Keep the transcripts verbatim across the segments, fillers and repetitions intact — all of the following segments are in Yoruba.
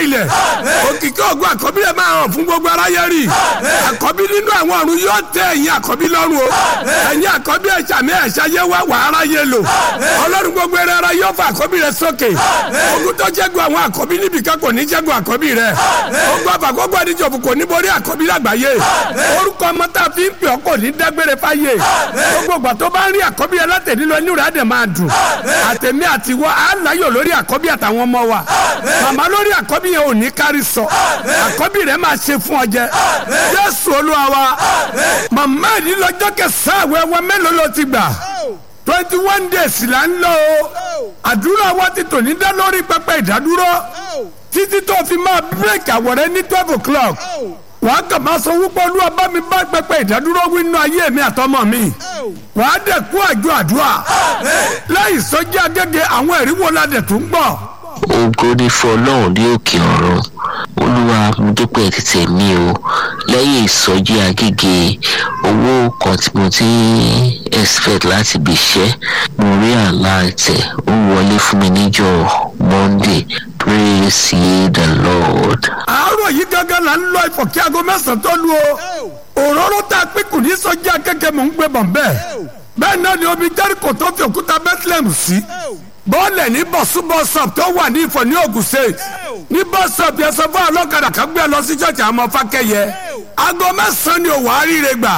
ilẹ̀ òkìkí ògùn àkọ́bí rẹ̀ máa hàn fún gbogbo aráyé rí àkọ́bí nínú àwọn ọ̀run yóò tẹ ẹ̀yin àkọ́bí lọ́rùn o ẹ̀yin àkọ́bí ẹ̀ṣàmì ẹ̀ṣayé wá wà aráyé lò ọlọ́run gbogbo ẹ̀rẹ́ ara yóò fa àkọ́bí rẹ̀ sókè ogun tó ṣẹ́gun àwọn àkọ́bí níbìkan kò ní ṣẹ́gun àkọ́bí rẹ̀ ogun àfàkọ́gbọ́ àdìjọ́fù kò ní borí àkọ́bí lágbàáyé orúkọ ọmọ tá a fi ń pè ọ́ kò ní dágbére fáyé gbogbo ìgbà tó bá ń rí àkọ́bí rẹ̀ látẹ̀nílọ inú rẹ̀ á dẹ̀ máa dùn àtẹ̀mí àtiwọ́ á láyọ̀ lórí àkọ́bí àtàwọn ọmọ wa màmá lórí àkọ́bí yẹn ò ní kárí sọ àkọ́bí rẹ̀ máa ṣe fún ọ jẹ Jésù Olúwa wa màmá yìí lọ́jọ́ kẹsàn-án àwẹ̀ wọn mélòó ló ti gbà twenty one days là ń lọ o àdúrà wa ti tò ní dá lórí pẹpẹ ìdádúró títí tó fi máa bírèkì àwọ̀rẹ́ ní twelve o'clock wàá kàn máa sọ wípé Olúwa bá mi bá pẹpẹ ìdádúró wí nínú ayé mi àtọmọ mi wàá dẹ̀ kú àjọ àdúrà láì sọjí agége àwọn ẹ̀rí wo la dẹ̀ tún gbọ́. ògo ni fún Ọlọ́run ní òkè ọ̀run Olúwa mo dúpẹ́ títẹ̀ mi o lẹ́yìn ìsọjí agége owó kan tí mo ti expect láti bí iṣẹ́ mo rí àlá ẹ̀tẹ̀ ó wọlé fún mi níjọ́ Monday. Praise ye the Lord. àárọ̀ yìí gángan là ń lọ ìfọ̀ kí aago mẹ́sàn-án tó lu o òróró tá a pín kù ní sọjí akẹ́kẹ́ mò ń gbé bọ̀ bẹ́ẹ̀ bẹ́ẹ̀ náà ni omi Jẹ́ríkò tó fi òkúta Bethlehem sí bọ́ọ̀lẹ̀ ní bọ̀sú bọ́sọ̀p tó wà ní Ifọ̀ ní Ògùn State ní bọ́sọ̀p yẹn sọ fún ọlọ́kadà kan gbé lọ sí ṣọ́ọ̀ṣì àmọ́ Fákẹ́yẹ aago mẹ́sàn-án ni òwò àríire gbà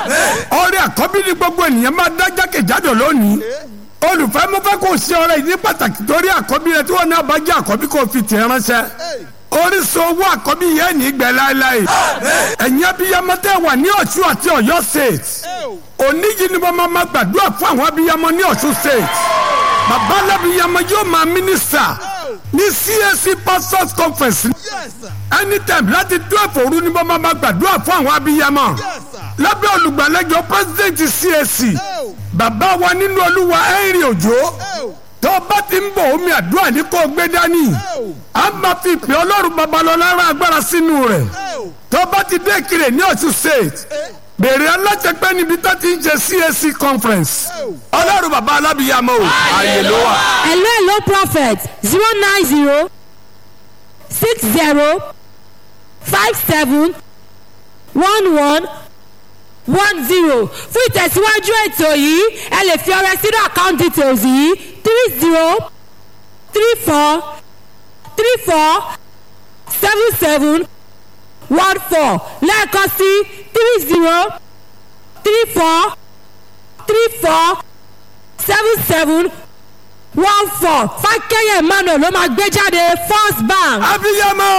ọrẹ àkọ́bí ní gbogbo ènìyàn máa dá jákèjádò lónìí olùfẹ́ mo fẹ́ kó ṣe ọrẹ yìí ní pàtàkì torí àkọ́bí rẹ tí wọ́n náà bá jẹ́ àkọ́bí kò fi tẹ̀ ránṣẹ́ orísun owó àkọ́bí yẹn ní gbẹ láéláé ẹ̀yin abiyamọ tẹ́ wà ní Ọ̀ṣun àti Ọ̀yọ́ State òní yìí ni wọ́n máa gbàdúrà fún àwọn abiyamọ ní Ọ̀ṣun State bàbá alábiyamọ yóò máa mínísítà ní C A C Pastors Conference anytime láti twelve òru ni wọ́n máa gbàdúrà fún àwọn abiyamọ lábẹ́ olùgbàlejò president C A C bàbá wa nínú Olúwa Henry Òjó tó bá ti ń bọ̀ omi àdúrà ní kó gbé dání a máa fi ìpè Ọlọ́run Babalọ́lá rán agbára sínú rẹ̀ tó bá ti dé Ìkirè ní Ọ̀ṣun State bèrè alájẹpẹ́ níbi tó ti ń ṣe C A C conference Ọlọ́run bàbá alábìyamọ o ààyè ló wà. hello hello prophet zero nine zero six zero five seven one one one zero fún ìtẹ̀síwájú ètò yìí ẹ lè fi ọrẹ sínú account details yìí three zero three four three four seven seven one four lẹ́ẹ̀kan sí three zero three four three four seven seven one four Fákẹ́yẹ Emmanuel ló máa gbé jáde First Bank. abiyamọ.